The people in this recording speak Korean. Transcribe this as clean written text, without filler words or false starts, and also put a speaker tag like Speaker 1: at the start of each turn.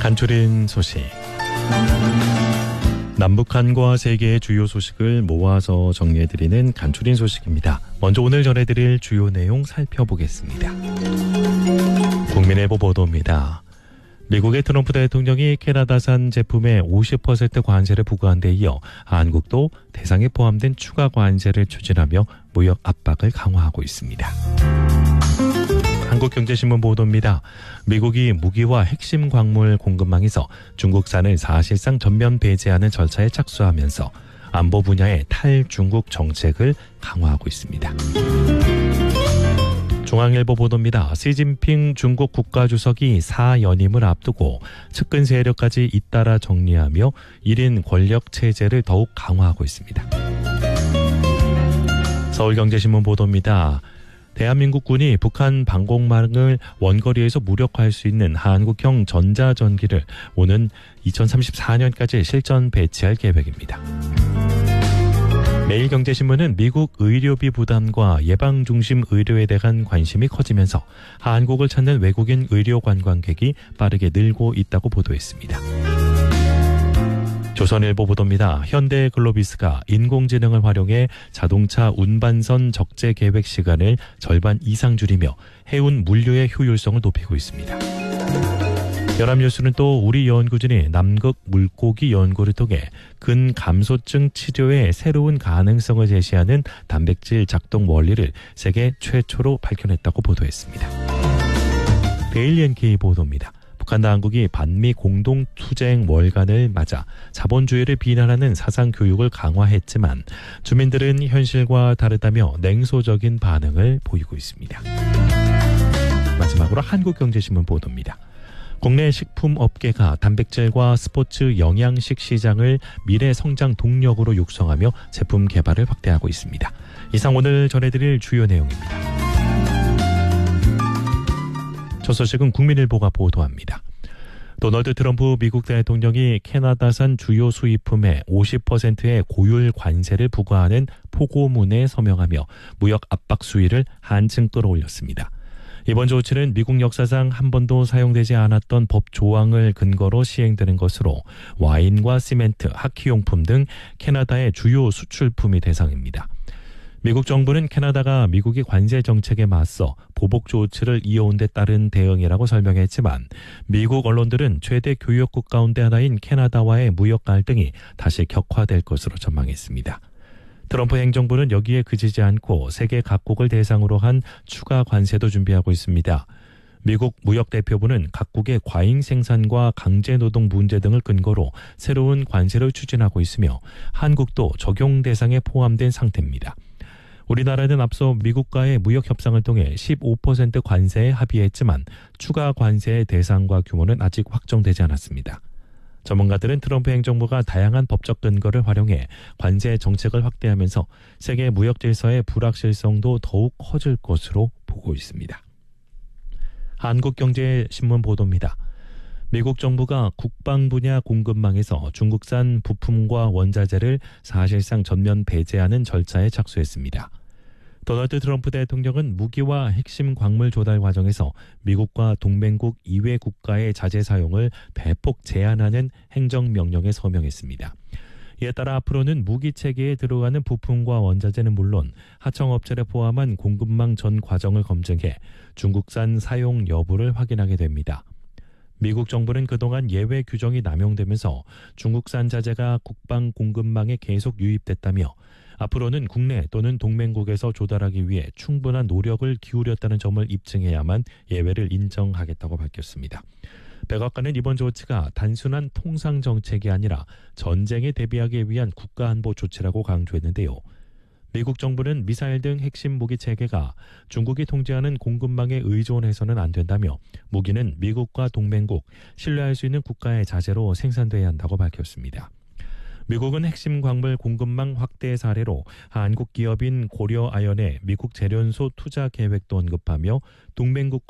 Speaker 1: 간추린 소식. 남북한과 세계의 주요 소식을 모아서 정리해드리는 간추린 소식입니다. 먼저 오늘 전해드릴 주요 내용 살펴보겠습니다. 국민일보 보도입니다. 미국의 트럼프 대통령이 캐나다산 제품에 50% 관세를 부과한 데 이어 한국도 대상에 포함된 추가 관세를 추진하며 무역 압박을 강화하고 있습니다. 한국경제신문 보도입니다. 미국이 무기와 핵심 광물 공급망에서 중국산을 사실상 전면 배제하는 절차에 착수하면서 안보 분야의 탈중국 정책을 강화하고 있습니다. 중앙일보 보도입니다. 시진핑 중국 국가주석이 4연임을 앞두고 측근 세력까지 잇따라 정리하며 1인 권력 체제를 더욱 강화하고 있습니다. 서울경제신문 보도입니다. 대한민국 군이 북한 방공망을 원거리에서 무력화할 수 있는 한국형 전자전기를 오는 2034년까지 실전 배치할 계획입니다. 매일경제신문은 미국 의료비 부담과 예방중심 의료에 대한 관심이 커지면서 한국을 찾는 외국인 의료 관광객이 빠르게 늘고 있다고 보도했습니다. 조선일보 보도입니다. 현대글로비스가 인공지능을 활용해 자동차 운반선 적재 계획 시간을 절반 이상 줄이며 해운 물류의 효율성을 높이고 있습니다. 연합뉴스는 또 우리 연구진이 남극 물고기 연구를 통해 근감소증 치료의 새로운 가능성을 제시하는 단백질 작동 원리를 세계 최초로 밝혀냈다고 보도했습니다. 데일리 NK 보도입니다. 북한 당국이 반미 공동투쟁 월간을 맞아 자본주의를 비난하는 사상교육을 강화했지만 주민들은 현실과 다르다며 냉소적인 반응을 보이고 있습니다. 마지막으로 한국경제신문 보도입니다. 국내 식품업계가 단백질과 스포츠 영양식 시장을 미래 성장 동력으로 육성하며 제품 개발을 확대하고 있습니다. 이상 오늘 전해드릴 주요 내용입니다. 첫 소식은 국민일보가 보도합니다. 도널드 트럼프 미국 대통령이 캐나다산 주요 수입품에 50%의 고율 관세를 부과하는 포고문에 서명하며 무역 압박 수위를 한층 끌어올렸습니다. 이번 조치는 미국 역사상 한 번도 사용되지 않았던 법 조항을 근거로 시행되는 것으로 와인과 시멘트, 하키용품 등 캐나다의 주요 수출품이 대상입니다. 미국 정부는 캐나다가 미국이 관세 정책에 맞서 보복 조치를 이어온 데 따른 대응이라고 설명했지만 미국 언론들은 최대 교역국 가운데 하나인 캐나다와의 무역 갈등이 다시 격화될 것으로 전망했습니다. 트럼프 행정부는 여기에 그치지 않고 세계 각국을 대상으로 한 추가 관세도 준비하고 있습니다. 미국 무역대표부는 각국의 과잉 생산과 강제노동 문제 등을 근거로 새로운 관세를 추진하고 있으며 한국도 적용 대상에 포함된 상태입니다. 우리나라는 앞서 미국과의 무역 협상을 통해 15% 관세에 합의했지만 추가 관세의 대상과 규모는 아직 확정되지 않았습니다. 전문가들은 트럼프 행정부가 다양한 법적 근거를 활용해 관세 정책을 확대하면서 세계 무역 질서의 불확실성도 더욱 커질 것으로 보고 있습니다. 한국경제신문 보도입니다. 미국 정부가 국방 분야 공급망에서 중국산 부품과 원자재를 사실상 전면 배제하는 절차에 착수했습니다. 도널드 트럼프 대통령은 무기와 핵심 광물 조달 과정에서 미국과 동맹국 이외 국가의 자재 사용을 대폭 제한하는 행정명령에 서명했습니다. 이에 따라 앞으로는 무기 체계에 들어가는 부품과 원자재는 물론 하청업체를 포함한 공급망 전 과정을 검증해 중국산 사용 여부를 확인하게 됩니다. 미국 정부는 그동안 예외 규정이 남용되면서 중국산 자재가 국방 공급망에 계속 유입됐다며 앞으로는 국내 또는 동맹국에서 조달하기 위해 충분한 노력을 기울였다는 점을 입증해야만 예외를 인정하겠다고 밝혔습니다. 백악관은 이번 조치가 단순한 통상 정책이 아니라 전쟁에 대비하기 위한 국가안보 조치라고 강조했는데요. 미국 정부는 미사일 등 핵심 무기 체계가 중국이 통제하는 공급망에 의존해서는 안 된다며 무기는 미국과 동맹국, 신뢰할 수 있는 국가의 자재로 생산돼야 한다고 밝혔습니다. 미국은 핵심 광물 공급망 확대 사례로 한국 기업인 고려아연의 미국 재련소 투자 계획도 언급하며 동맹국과